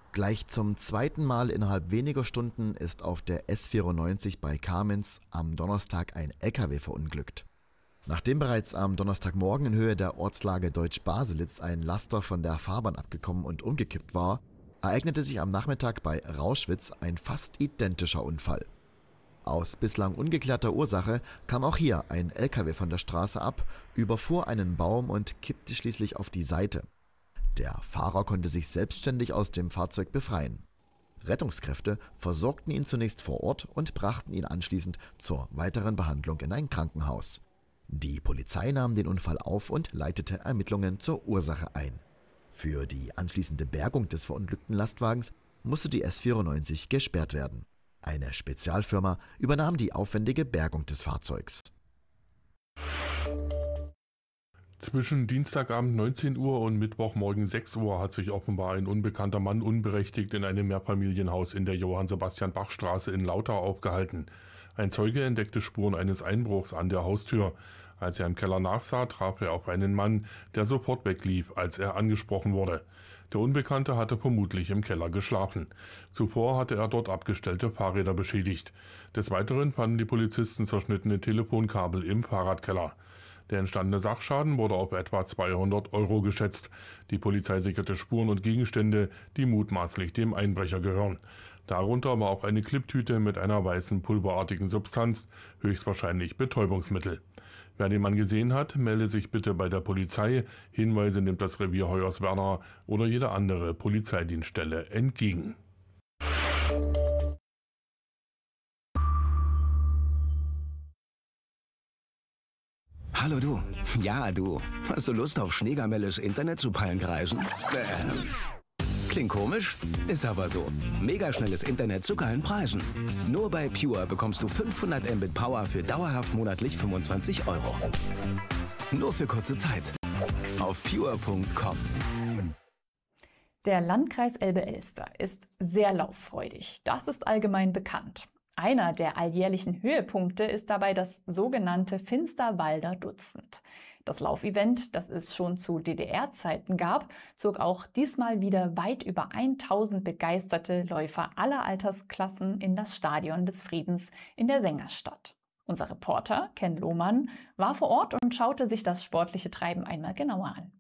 Gleich zum zweiten Mal innerhalb weniger Stunden ist auf der S94 bei Kamenz am Donnerstag ein LKW verunglückt. Nachdem bereits am Donnerstagmorgen in Höhe der Ortslage Deutsch-Baselitz ein Laster von der Fahrbahn abgekommen und umgekippt war, ereignete sich am Nachmittag bei Rauschwitz ein fast identischer Unfall. Aus bislang ungeklärter Ursache kam auch hier ein LKW von der Straße ab, überfuhr einen Baum und kippte schließlich auf die Seite. Der Fahrer konnte sich selbstständig aus dem Fahrzeug befreien. Rettungskräfte versorgten ihn zunächst vor Ort und brachten ihn anschließend zur weiteren Behandlung in ein Krankenhaus. Die Polizei nahm den Unfall auf und leitete Ermittlungen zur Ursache ein. Für die anschließende Bergung des verunglückten Lastwagens musste die S94 gesperrt werden. Eine Spezialfirma übernahm die aufwendige Bergung des Fahrzeugs. Zwischen Dienstagabend 19 Uhr und Mittwochmorgen 6 Uhr hat sich offenbar ein unbekannter Mann unberechtigt in einem Mehrfamilienhaus in der Johann-Sebastian-Bach-Straße in Lautau aufgehalten. Ein Zeuge entdeckte Spuren eines Einbruchs an der Haustür. Als er im Keller nachsah, traf er auf einen Mann, der sofort weglief, als er angesprochen wurde. Der Unbekannte hatte vermutlich im Keller geschlafen. Zuvor hatte er dort abgestellte Fahrräder beschädigt. Des Weiteren fanden die Polizisten zerschnittene Telefonkabel im Fahrradkeller. Der entstandene Sachschaden wurde auf etwa 200 € geschätzt. Die Polizei sicherte Spuren und Gegenstände, die mutmaßlich dem Einbrecher gehören. Darunter war auch eine Klipptüte mit einer weißen pulverartigen Substanz, höchstwahrscheinlich Betäubungsmittel. Wer den Mann gesehen hat, melde sich bitte bei der Polizei. Hinweise nimmt das Revier Hoyerswerda oder jede andere Polizeidienststelle entgegen. Hallo du. Ja, du. Hast du Lust auf Schneegamelles Internet zu Pallenkreisen? Klingt komisch? Ist aber so. Megaschnelles Internet zu geilen Preisen. Nur bei Pure bekommst du 500 Mbit Power für dauerhaft monatlich 25 €. Nur für kurze Zeit. Auf pure.com. Der Landkreis Elbe-Elster ist sehr lauffreudig. Das ist allgemein bekannt. Einer der alljährlichen Höhepunkte ist dabei das sogenannte Finsterwalder Dutzend. Das Laufevent, das es schon zu DDR-Zeiten gab, zog auch diesmal wieder weit über 1000 begeisterte Läufer aller Altersklassen in das Stadion des Friedens in der Sängerstadt. Unser Reporter Ken Lohmann war vor Ort und schaute sich das sportliche Treiben einmal genauer an.